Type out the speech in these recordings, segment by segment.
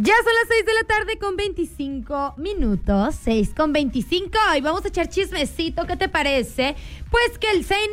Ya son las 6 de la tarde con 25 minutos, 6 con 25, y vamos a echar chismecito, ¿qué te parece? Pues que el Zayn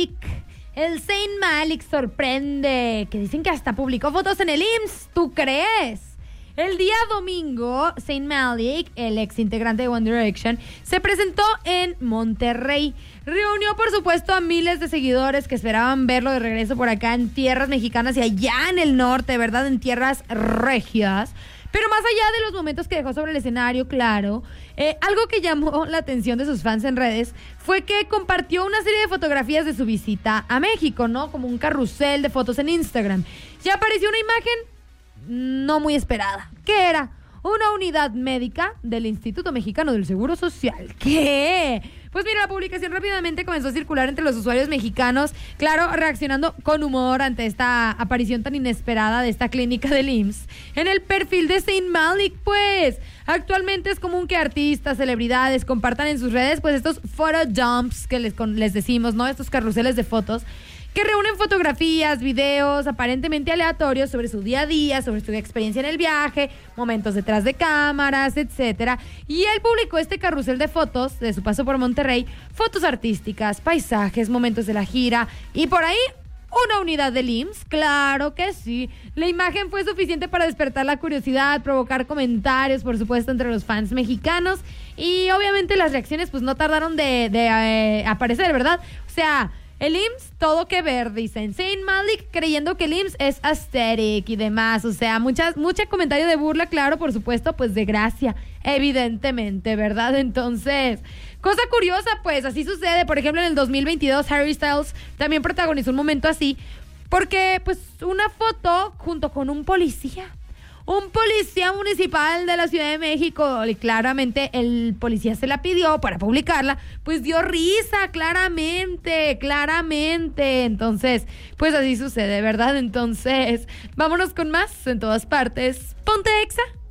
Malik sorprende, que dicen que hasta publicó fotos en el IMSS, ¿tú crees? El día domingo, Zayn Malik, el ex integrante de One Direction, se presentó en Monterrey. Reunió, por supuesto, a miles de seguidores que esperaban verlo de regreso por acá en tierras mexicanas y allá en el norte, ¿verdad? En tierras regias. Pero más allá de los momentos que dejó sobre el escenario, claro, algo que llamó la atención de sus fans en redes fue que compartió una serie de fotografías de su visita a México, ¿no? Como un carrusel de fotos en Instagram. Ya apareció una imagen no muy esperada. ¿Qué era? Una unidad médica del Instituto Mexicano del Seguro Social. ¿Qué? Pues mira, la publicación rápidamente comenzó a circular entre los usuarios mexicanos, claro, reaccionando con humor ante esta aparición tan inesperada de esta clínica del IMSS. En el perfil de Zayn Malik, pues, actualmente es común que artistas, celebridades compartan en sus redes, pues, estos photo dumps que les decimos, ¿no? Estos carruseles de fotos, que reúnen fotografías, videos aparentemente aleatorios sobre su día a día, sobre su experiencia en el viaje, momentos detrás de cámaras, etcétera. Y él publicó este carrusel de fotos de su paso por Monterrey, fotos artísticas, paisajes, momentos de la gira y por ahí una unidad del IMSS, claro que sí. La imagen fue suficiente para despertar la curiosidad, provocar comentarios, por supuesto, entre los fans mexicanos y obviamente las reacciones pues no tardaron de aparecer, ¿verdad? O sea, el IMSS, todo que ver, dicen. Zayn Malik creyendo que el IMSS es aesthetic y demás. O sea, mucho comentario de burla, claro, por supuesto, pues de gracia, evidentemente, ¿verdad? Entonces, cosa curiosa, pues así sucede. Por ejemplo, en el 2022, Harry Styles también protagonizó un momento así, porque, pues, una foto junto con un policía municipal de la Ciudad de México, y claramente el policía se la pidió para publicarla, pues dio risa, claramente, entonces, pues así sucede, ¿verdad? Entonces, vámonos con más en todas partes, Ponte Exa.